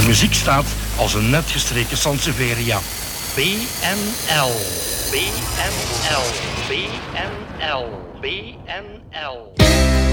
muziek staat als een net gestreken Sansevieria. BNL, BNL, BNL, BNL.